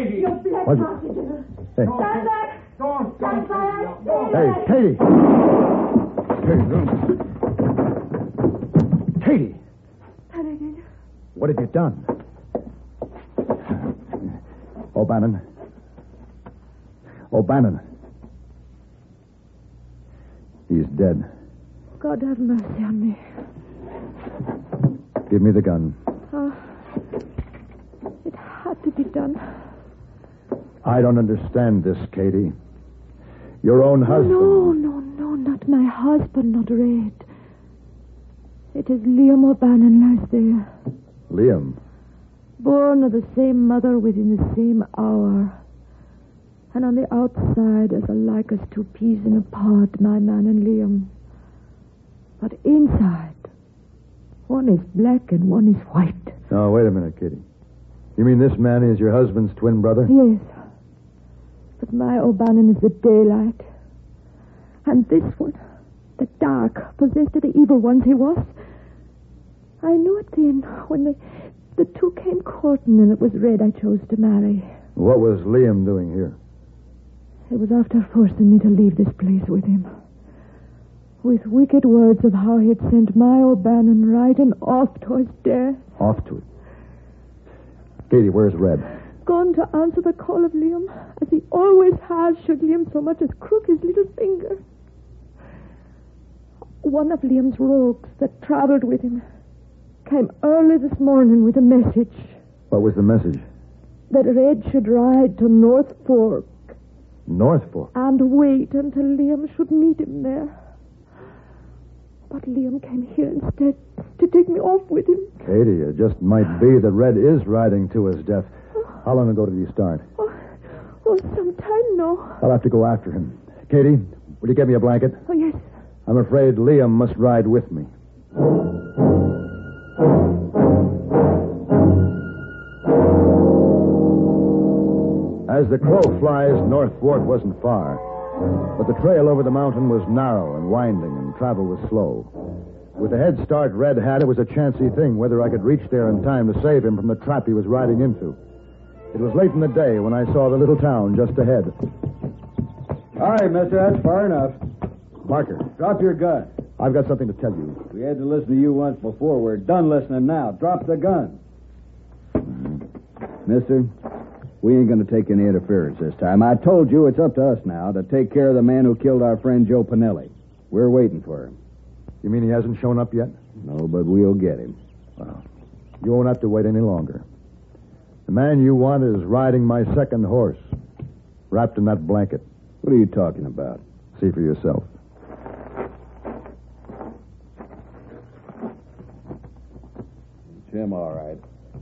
Katie. You black monkey dinner. Hey. Stand back. Don't. Stand back. Hey, Katie. Katie. Paladin. What have you done? O'Bannon. O'Bannon. He's dead. God have mercy on me. Give me the gun. It had to be done. I don't understand this, Katie. Your own husband... No, not my husband, not Red. It is Liam O'Bannon lies there. Liam. Born of the same mother within the same hour. And on the outside, as alike as two peas in a pod, my man and Liam. But inside, one is black and one is white. No, wait a minute, Katie. You mean this man is your husband's twin brother? Yes. But my O'Bannon is the daylight. And this one, the dark, possessed of the evil ones he was. I knew it then, when the two came courting and it was Red I chose to marry. What was Liam doing here? It was after forcing me to leave this place with him. With wicked words of how he had sent my O'Bannon riding off to his death. Off to it. Katie, where's Red? Gone to answer the call of Liam, as he always has, should Liam so much as crook his little finger. One of Liam's rogues that traveled with him came early this morning with a message. What was the message? That Red should ride to North Fork. North Fork? And wait until Liam should meet him there. But Liam came here instead to take me off with him. Katie, it just might be that Red is riding to his death. How long ago did he start? Some time now. I'll have to go after him. Katie, will you get me a blanket? Oh, yes. I'm afraid Liam must ride with me. As the crow flies, North Fork wasn't far. But the trail over the mountain was narrow and winding, and travel was slow. With the head start Red had, it was a chancy thing whether I could reach there in time to save him from the trap he was riding into. It was late in the day when I saw the little town just ahead. All right, mister, that's far enough. Barker. Drop your gun. I've got something to tell you. We had to listen to you once before. We're done listening now. Drop the gun. Mister, we ain't going to take any interference this time. I told you it's up to us now to take care of the man who killed our friend Joe Pinelli. We're waiting for him. You mean he hasn't shown up yet? No, but we'll get him. Well, you won't have to wait any longer. The man you want is riding my second horse, wrapped in that blanket. What are you talking about? See for yourself. It's him, all right.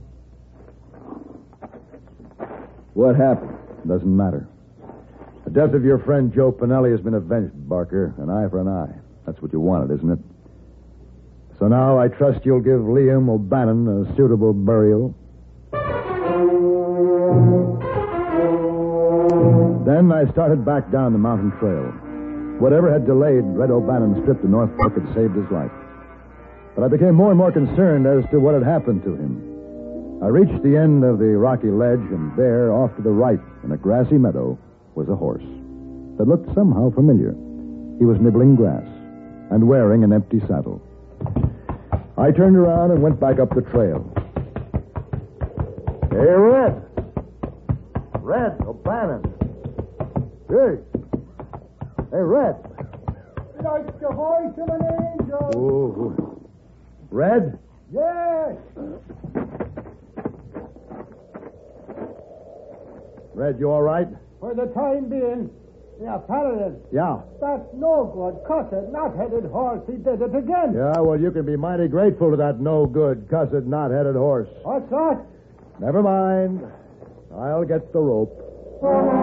What happened? Doesn't matter. The death of your friend Joe Pinelli has been avenged, Barker. An eye for an eye. That's what you wanted, isn't it? So now I trust you'll give Liam O'Bannon a suitable burial. Then I started back down the mountain trail. Whatever had delayed Red O'Bannon's trip to North Fork had saved his life. But I became more and more concerned as to what had happened to him. I reached the end of the rocky ledge, and there, off to the right, in a grassy meadow, was a horse that looked somehow familiar. He was nibbling grass and wearing an empty saddle. I turned around and went back up the trail. Hey, Red! Red O'Bannon! Hey! Hey, Red! Like the voice of an angel. Oh, Red? Yes. Red, you all right? For the time being. Yeah, Paladin. Yeah. That's no good. Cussed, not-headed horse. He did it again. Yeah, well, you can be mighty grateful to that no-good, cussed, not-headed horse. What's that? Never mind. I'll get the rope.